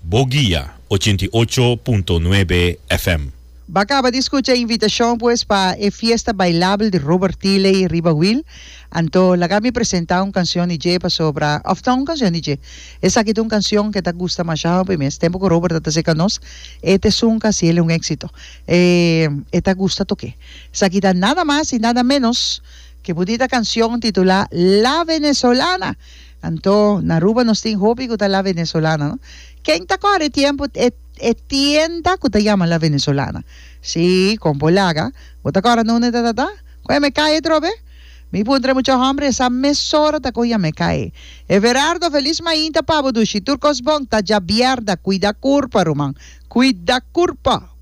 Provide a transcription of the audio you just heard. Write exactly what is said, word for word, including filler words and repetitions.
Boguía ochenta y ocho punto nueve F M. Acaba de escuchar invitación pues para la fiesta bailable de Robert Tilley y Riva Will. Anto, la gami presenta una canción y lleva sobre, ofta una canción y lleva. Esa aquí es una canción que te gusta más, pero es tiempo que Robert te seca nos. Este es un casi él un éxito. Eh, esta gusta toque. Esa aquí está nada más y nada menos que bonita canción titulada La Venezolana. Anto, Naruba nos tiene hobby que está la venezolana, ¿no? Que en tacore tiempo es tienda que te llama la venezolana. Sí, con polaga. ¿Vota ahora no ne tata? Coya me cae trobe. Mi puntre mucho hambre esa mesora ta coya me cae. Everardo feliz mainta pavo dushi turcos bon ta ya bierda cuida curpa roman. Cuida curpa.